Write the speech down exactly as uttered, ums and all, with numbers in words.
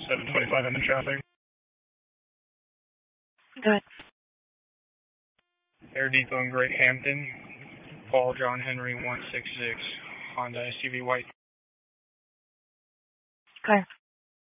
seven twenty-five in the traffic. Good. Air Depot in Great Hampton. Paul John Henry one six six. Honda S U V white. Clear.